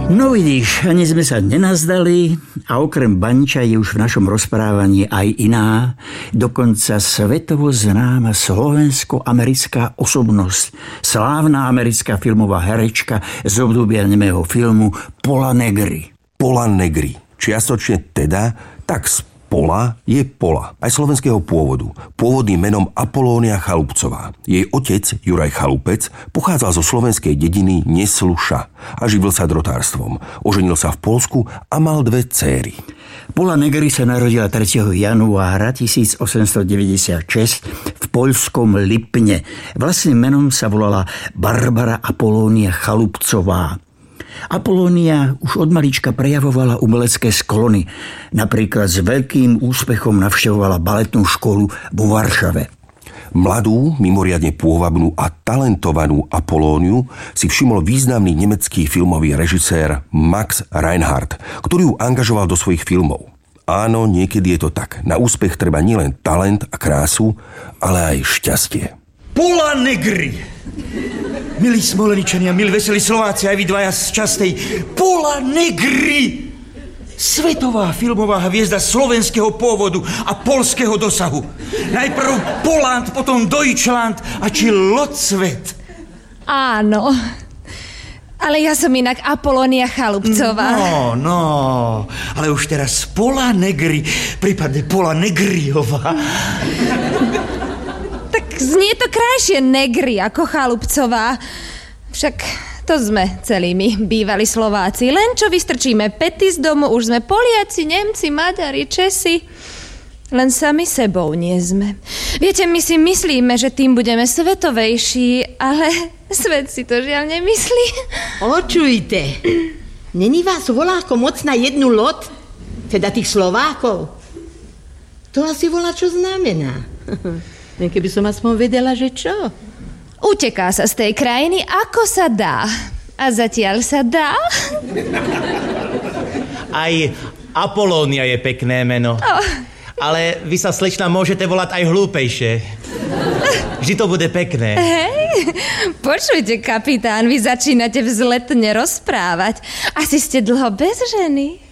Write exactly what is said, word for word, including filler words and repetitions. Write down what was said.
No vidíš, ani sme sa nenazdali a okrem Baniča je už v našom rozprávaní aj iná, dokonca svetovo známa slovensko-americká osobnosť, slávna americká filmová herečka z obdobia nemého filmu Pola Negri. Pola Negri, čiastočne teda, tak z Pola je Pola, aj slovenského pôvodu, pôvodným menom Apolónia Chalupcová. Jej otec, Juraj Chalupec, pochádzal zo slovenskej dediny Nesluša a živil sa drotárstvom. Oženil sa v Poľsku a mal dve céry. Pola Negri sa narodila tretieho januára tisícosemstodeväťdesiatšesť v poľskom Lipne. Vlastným menom sa volala Barbara Apolónia Chalupcová. Apolónia už od malička prejavovala umelecké sklony. Napríklad s veľkým úspechom navštevovala baletnú školu vo Varšave. Mladú, mimoriadne pôvabnú a talentovanú Apolóniu si všimol významný nemecký filmový režisér Max Reinhardt, ktorý ju angažoval do svojich filmov. Áno, niekedy je to tak. Na úspech treba nielen talent a krásu, ale aj šťastie. Pola Negri! Milí Smoleničania, milí veselí Slováci, aj vy dvaja z častej. Pola Negri! Svetová filmová hviezda slovenského pôvodu a poľského dosahu. Najprv Poland, potom Deutschland a či Locvet. Áno, ale ja som inak Apolónia Chalupcová. No, no, ale už teraz Pola Negri, prípadne Pola Negriová. Znie to krajšie Negri ako Chalupcová. Však to sme celí my, bývali Slováci. Len čo vystrčíme pety z domu, už sme Poliaci, Nemci, Maďari, Česi. Len sami sebou nie sme. Viete, my si myslíme, že tým budeme svetovejší, ale svet si to žiaľ nemyslí. Počujte, není vás voláko moc na jednu loď? Teda tých Slovákov? To asi volá, čo znamená. Keby som aspoň vedela, že čo? Uteká sa z tej krajiny, ako sa dá. A zatiaľ sa dá. Aj Apolónia je pekné meno. Oh. Ale vy sa, slečna, môžete volať aj hlúpejšie. Vždy to bude pekné. Hej, počujte, kapitán, vy začínate vzletne rozprávať. Asi ste dlho bez ženy.